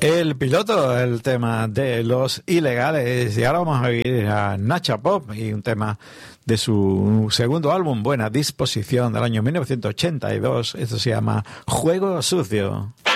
El piloto, el tema de Los Ilegales. Y ahora vamos a oír a Nacha Pop y un tema de su segundo álbum, Buena Disposición, del año 1982. Esto se llama Juego Sucio.